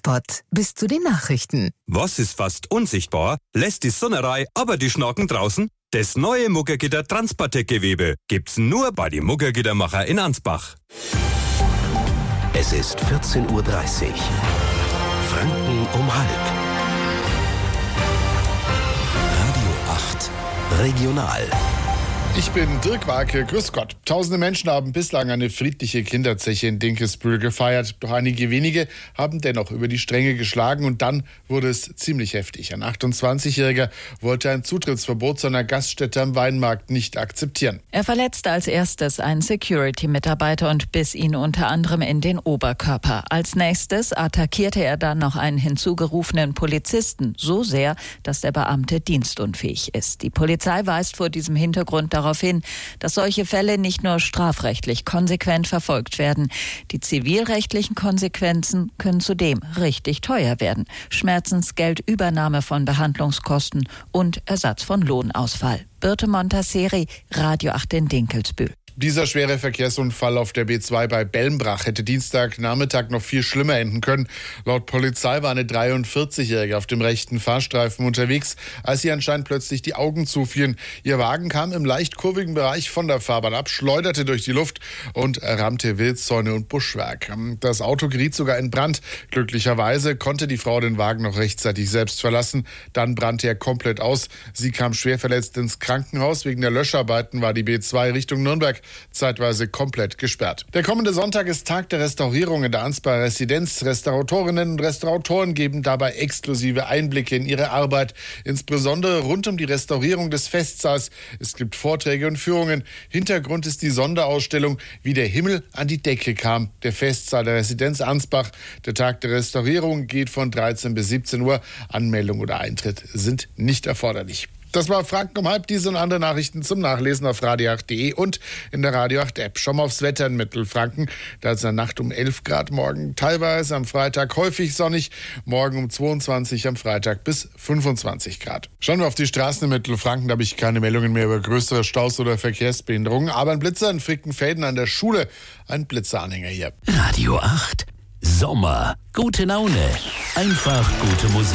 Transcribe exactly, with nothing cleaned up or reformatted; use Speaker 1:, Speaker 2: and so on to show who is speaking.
Speaker 1: Wetter-Spot bis zu den Nachrichten.
Speaker 2: Was ist fast unsichtbar, lässt die Sonnerei, aber die Schnaken draußen? Das neue Muggergitter Transpartec-Gewebe gibt's nur bei den Muggergittermacher in Ansbach.
Speaker 3: Es ist vierzehn Uhr dreißig. Franken um halb. Radio acht Regional.
Speaker 4: Ich bin Dirk Warke, grüß Gott. Tausende Menschen haben bislang eine friedliche Kinderzeche in Dinkelsbühl gefeiert. Doch einige wenige haben dennoch über die Stränge geschlagen und dann wurde es ziemlich heftig. Ein achtundzwanzigjähriger wollte ein Zutrittsverbot zu einer Gaststätte am Weinmarkt nicht akzeptieren.
Speaker 5: Er verletzte als erstes einen Security-Mitarbeiter und biss ihn unter anderem in den Oberkörper. Als nächstes attackierte er dann noch einen hinzugerufenen Polizisten, so sehr, dass der Beamte dienstunfähig ist. Die Polizei weist vor diesem Hintergrund darauf hin, dass solche Fälle nicht nur strafrechtlich konsequent verfolgt werden. Die zivilrechtlichen Konsequenzen können zudem richtig teuer werden. Schmerzensgeld, Übernahme von Behandlungskosten und Ersatz von Lohnausfall. Birte Montasseri, Radio acht in Dinkelsbühl.
Speaker 4: Dieser schwere Verkehrsunfall auf der B zwei bei Bellenbrach hätte Dienstagnachmittag noch viel schlimmer enden können. Laut Polizei war eine dreiundvierzigjährige auf dem rechten Fahrstreifen unterwegs, als sie anscheinend plötzlich die Augen zufielen. Ihr Wagen kam im leicht kurvigen Bereich von der Fahrbahn ab, schleuderte durch die Luft und rammte Wildzäune und Buschwerk. Das Auto geriet sogar in Brand. Glücklicherweise konnte die Frau den Wagen noch rechtzeitig selbst verlassen. Dann brannte er komplett aus. Sie kam schwer verletzt ins Krankenhaus. Wegen der Löscharbeiten war die B zwei Richtung Nürnberg zeitweise komplett gesperrt. Der kommende Sonntag ist Tag der Restaurierung in der Ansbacher Residenz. Restauratorinnen und Restauratoren geben dabei exklusive Einblicke in ihre Arbeit, insbesondere rund um die Restaurierung des Festsaals. Es gibt Vorträge und Führungen. Hintergrund ist die Sonderausstellung Wie der Himmel an die Decke kam. Der Festsaal der Residenz Ansbach. Der Tag der Restaurierung geht von dreizehn bis siebzehn Uhr. Anmeldung oder Eintritt sind nicht erforderlich. Das war Franken um halb. Diese und andere Nachrichten zum Nachlesen auf radio acht punkt de und in der Radio acht App. Schau mal aufs Wetter in Mittelfranken. Da ist in der Nacht um elf Grad, morgen teilweise am Freitag häufig sonnig, morgen um zweiundzwanzig, am Freitag bis fünfundzwanzig Grad. Schauen wir auf die Straßen in Mittelfranken. Da habe ich keine Meldungen mehr über größere Staus oder Verkehrsbehinderungen. Aber ein Blitzer in Frickenfelden an der Schule. Ein Blitzeranhänger hier.
Speaker 3: Radio acht. Sommer. Gute Laune. Einfach gute Musik.